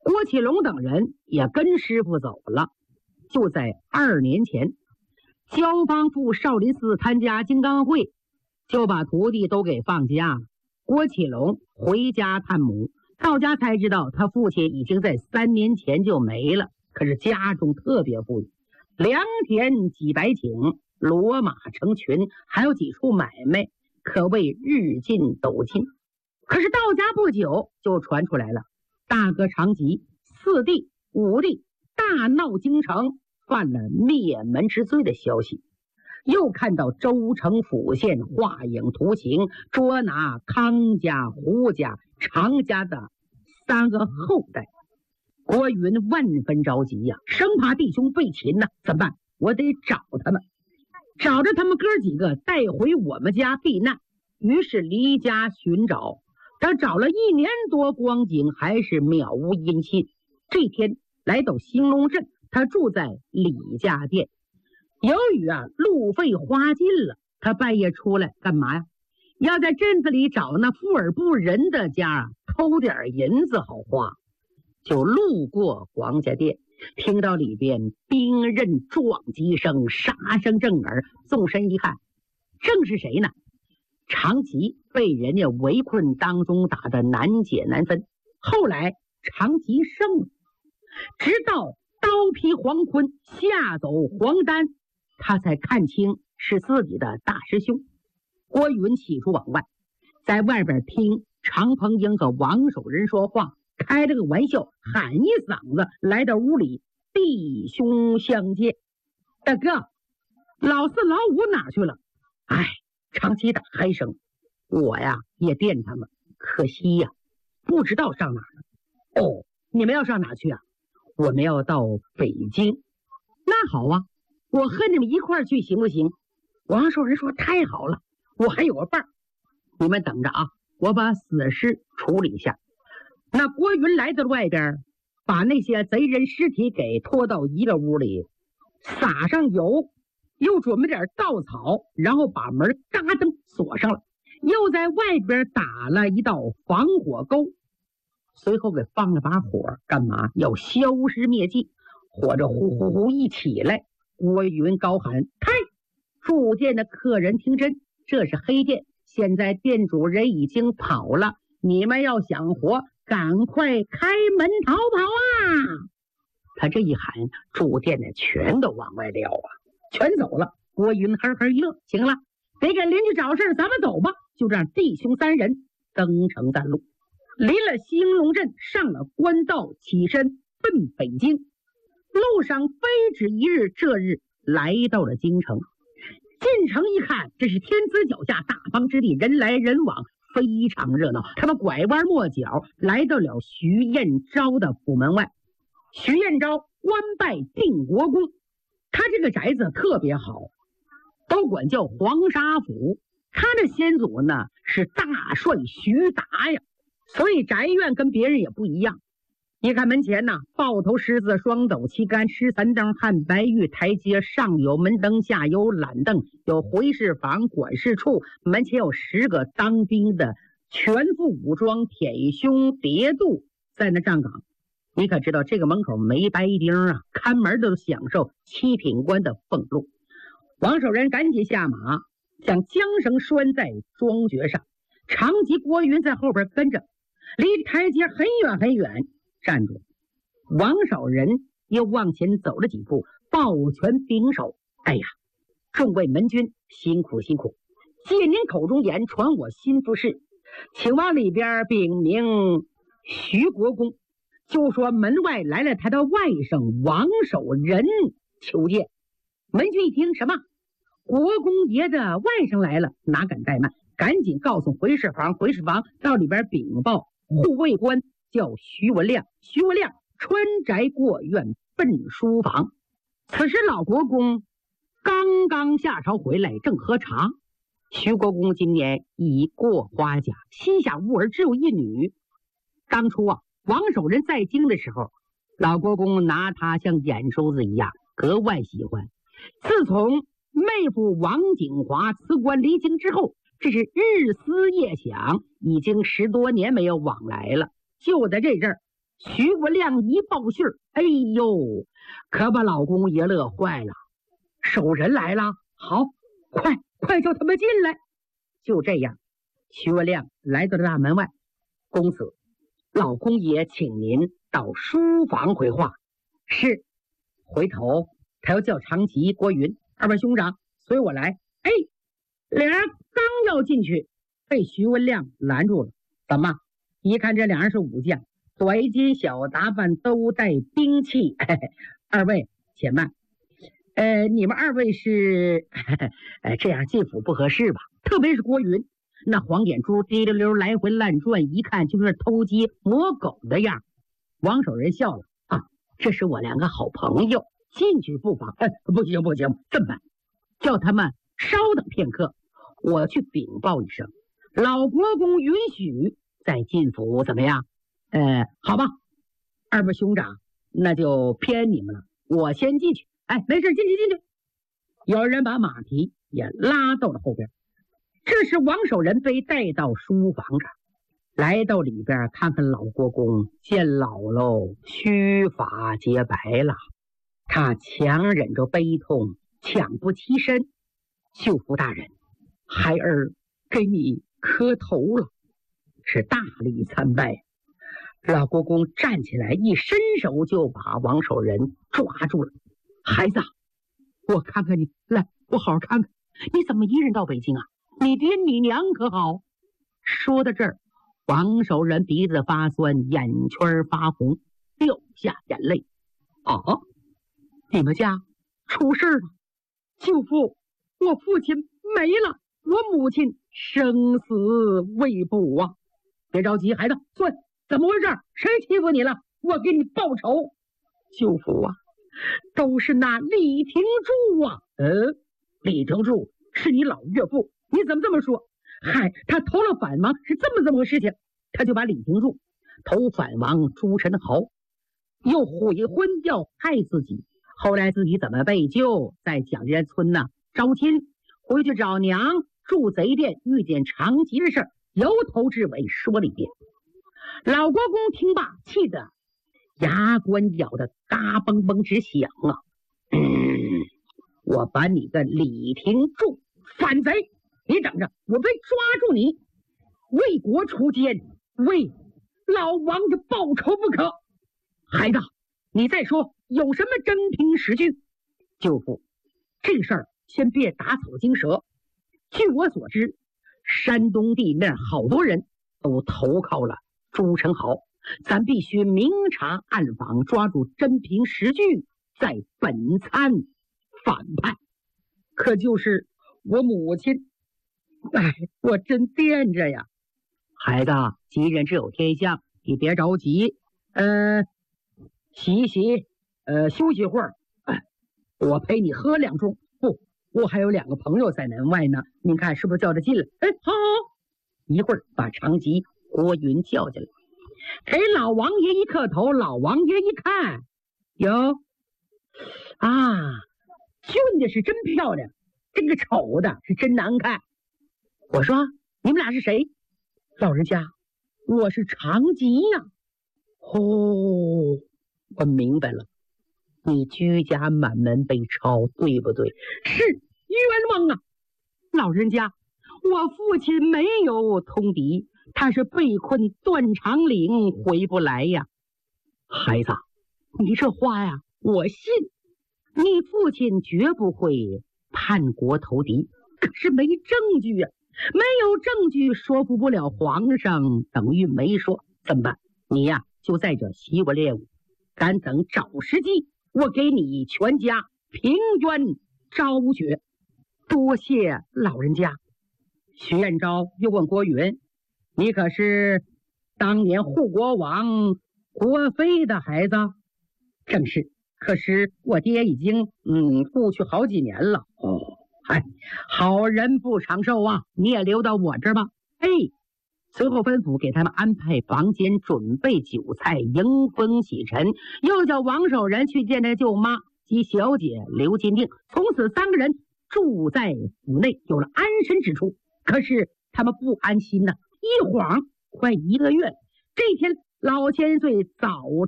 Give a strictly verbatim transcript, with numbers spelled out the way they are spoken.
郭启龙等人也跟师傅走了。就在二年前，焦邦赴少林寺参加金刚会，就把徒弟都给放假了。郭启龙回家探母，到家才知道他父亲已经在三年前就没了。可是家中特别富裕，良田几百顷，骡马成群，还有几处买卖，可谓日进斗金。可是到家不久就传出来了，大哥长吉、四弟、五弟大闹京城，犯了灭门之罪的消息。又看到州城府县画影图形，捉拿康家、胡家、常家的三个后代。郭云万分着急呀、啊，生怕弟兄被擒呢、啊，怎么办？我得找他们，找着他们哥几个带回我们家避难。于是离家寻找，他找了一年多光景，还是渺无音信。这天来到兴隆镇，他住在李家店。由于啊路费花尽了，他半夜出来干嘛呀？要在镇子里找那富而不仁的家啊偷点银子好花。就路过黄家店，听到里边兵刃撞击声，杀声震耳，纵身一看，正是谁呢？长吉被人家围困当中，打得难解难分。后来长吉胜了，直到刀劈黄坤，下走黄丹，他才看清是自己的大师兄。郭云喜出望外，在外边听常鹏英和王守仁说话，开了个玩笑，喊一嗓子，来到屋里，弟兄相见。大哥，老四老五哪去了？哎，长吉打嗨声，我呀也惦他们，可惜呀，不知道上哪了。哦，你们要上哪去啊？我们要到北京。那好啊，我和你们一块儿去行不行？王守仁说太好了，我还有个伴儿。你们等着啊，我把死尸处理一下。那郭云来到外边，把那些贼人尸体给拖到一个屋里，撒上油，又准备点稻草，然后把门嘎噔锁上了，又在外边打了一道防火沟，随后给放了把火，干嘛？要消失灭迹。火着呼呼呼一起来，郭云高喊：开！住店的客人听真，这是黑店，现在店主人已经跑了，你们要想活，赶快开门逃跑啊！他这一喊，住店的全都往外撩啊，全走了。郭云呵呵一乐，行了，得给邻居找事，咱们走吧。就这样，弟兄三人登城担路，离了兴隆镇，上了官道，起身奔北京。路上非止一日，这日来到了京城。进城一看，这是天子脚下，大方之地，人来人往，非常热闹。他们拐弯抹角来到了徐彦昭的府门外。徐彦昭官拜定国公，他这个宅子特别好，都管叫黄沙府。他的先祖呢是大帅徐达呀，所以宅院跟别人也不一样。你看门前呐，豹头狮子、双斗旗杆、石残灯、汉白玉台阶，上有门灯，下有懒凳，有回事房、管事处，门前有十个当兵的全副武装，舔胸叠肚在那站岗。你可知道这个门口没白丁啊，看门的都享受七品官的俸禄。王守仁赶紧下马，将缰绳拴在庄橛上，长吉、郭云在后边跟着，离台阶很远很远站住。王守仁又往前走了几步，抱拳拱手：哎呀，众位门军辛苦辛苦，借您口中言，传我心腹事，请往里边禀明徐国公，就说门外来了他的外甥王守仁求见。门军一听，什么？国公爷的外甥来了，哪敢怠慢，赶紧告诉回事房，回事房到里边禀报护卫官叫徐文亮，徐文亮穿宅过院奔书房。此时老国公刚刚下朝回来，正喝茶。徐国公今年已过花甲，膝下无儿，只有一女。当初啊，王守仁在京的时候，老国公拿他像眼珠子一样，格外喜欢。自从妹夫王景华辞官离京之后，这是日思夜想，已经十多年没有往来了。就在这阵儿， 徐国亮一报信儿，哎呦，可把老公爷乐坏了。守人来了，好，快快叫他们进来。就这样，徐国亮来到了大门外。公子，老公爷请您到书房回话。是。回头他要叫长吉、郭云二位兄长随我来。哎，俩人刚要进去，被徐文亮拦住了。怎么？一看这两人是武将，短衣襟小打扮，都带兵器。嘿嘿，二位且慢。呃，你们二位是，呃，这样进府不合适吧？特别是郭云，那黄眼珠滴溜溜来回乱转，一看就是偷鸡摸狗的样。王守仁笑了啊，这是我两个好朋友，进去不妨。哎，不行不行，这么办？叫他们稍等片刻，我去禀报一声，老国公允许再进府，怎么样？呃，好吧，二位兄长，那就偏你们了，我先进去。哎，没事，进去进去。有人把马蹄也拉到了后边。这时王守仁被带到书房这儿，来到里边看看老国公，见老喽，须发皆白了。他强忍着悲痛，抢不起身。舅父大人，孩儿给你磕头了，是大礼参拜。老国公站起来，一伸手就把王守仁抓住了。孩子，我看看你，来，我好好看看，你怎么一人到北京啊？你爹你娘可好？说到这儿，王守仁鼻子发酸，眼圈发红，掉下眼泪。啊，你们家出事了！舅父，我父亲没了，我母亲生死未卜啊！别着急，孩子，算怎么回事？谁欺负你了？我给你报仇。舅父啊，都是那李廷柱啊！嗯，李廷柱是你老岳父，你怎么这么说？嗨，他投了反王是这么这么个事情，他就把李廷柱投反王朱宸濠，又悔婚要害自己。后来自己怎么被救，在蒋家村呢招亲，回去找娘，住贼店，遇见长吉的事儿，由头至尾说了一遍。老国公听罢，气得牙关咬得嘎嘣嘣直响啊！嗯，我把你个李廷柱反贼，你等着，我非抓住你，为国除奸，为老王家报仇不可。孩子，你再说有什么真凭实据？舅父，这事儿先别打草惊蛇。据我所知，山东地面好多人都投靠了朱宸濠，咱必须明察暗访，抓住真凭实据，再本参反叛。可就是我母亲，哎，我真惦着呀。孩子，吉人自有天相，你别着急，呃，洗一洗，呃，休息会儿，哎，我陪你喝两盅。不，我还有两个朋友在门外呢，您看是不是叫他进来？哎，好，一会儿把长吉、郭云叫进来，给老王爷一磕头。老王爷一看，哟，啊，俊的是真漂亮，这个丑的是真难看。我说你们俩是谁？老人家，我是长吉呀。哦，我明白了，你居家满门被抄，对不对？是，冤枉啊！老人家，我父亲没有通敌，他是被困断肠岭回不来呀。孩子，你这话呀，我信。你父亲绝不会叛国投敌，可是没证据啊，没有证据说服不了皇上，等于没说。怎么办？你呀，就在这习我练武，敢等找时机，我给你全家平冤昭雪。多谢老人家。徐彦昭又问郭云：“你可是当年护国王郭飞的孩子？”正是。可是我爹已经嗯故去好几年了。哦，嗨，好人不长寿啊，你也留到我这儿吧。哎，随后吩咐给他们安排房间，准备酒菜，迎风洗尘，又叫王守仁去见他舅妈及小姐刘金定。从此三个人住在府内，有了安身之处。可是他们不安心呐、啊，一晃快一个月。这天老千岁早